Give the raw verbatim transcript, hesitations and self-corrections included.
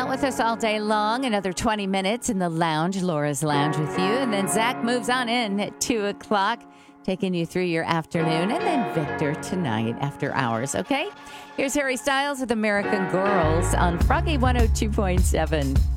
out with us all day long. Another twenty minutes in the lounge, Laura's Lounge with you. And then Zach moves on in at two o'clock, taking you through your afternoon. And then Victor tonight after hours, okay? Here's Harry Styles with American Girls on Froggy one oh two point seven.